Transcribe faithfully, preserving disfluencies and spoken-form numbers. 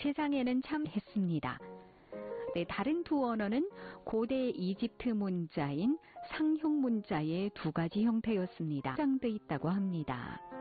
세상에는 참 했습니다. 네, 다른 두 언어는 고대 이집트 문자인 상형 문자의 두 가지 형태였습니다. 포장돼 있다고 합니다.